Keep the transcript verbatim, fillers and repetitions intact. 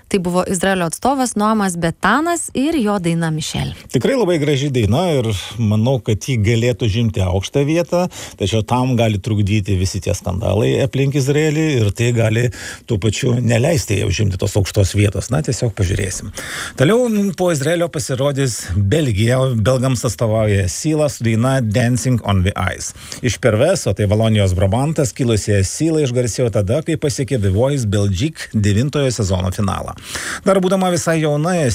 Tai buvo Izraelio atstovas Noamas Betanas ir jo daina Mišel. Tikrai labai graži daina ir manau, kad ji galėtų žimti aukštą vietą, tačiau tam gali trukdyti visi tie skandalai aplink Izraelį ir tai gali tuo pačiu neleisti jau žimti tos aukštos vietos. Na, tiesiog pažiūrėsim. Toliau po Izraelio pasirodys Belgija, belgams atstovauja Syla su daina Dancing on the Ice. Iš Perveso, tai Valonijos Brabantas, kilusi Syla išgarsėjo tada, kai pasiekė The Voice Belgique devintojo sezono finalą. Dar būdama visai jauna,